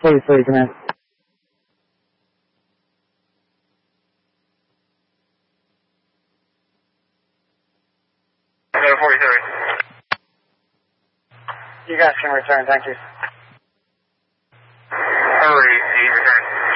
43, command. Center 43. You guys can return, thank you.